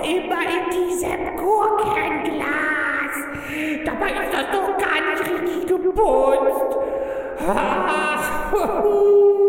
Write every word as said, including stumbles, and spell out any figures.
immer in diesem Gurkenglas. Dabei ist das doch gar nicht richtig geputzt. Ach,